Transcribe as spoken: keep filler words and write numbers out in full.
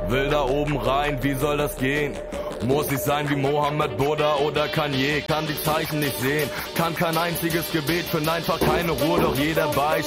will da oben rein, wie soll das gehen? Muss ich sein wie Mohammed, Buddha oder Kanye? Kann die Zeichen nicht sehen, kann kein einziges Gebet, find einfach keine Ruhe, doch jeder weiß,